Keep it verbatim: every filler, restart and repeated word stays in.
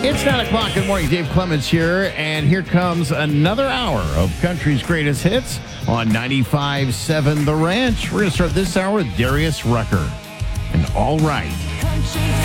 It's nine o'clock. Good morning. Dave Clements here. And here comes another hour of country's greatest hits on ninety-five point seven The Ranch. We're going to start this hour with Darius Rucker. And All Right.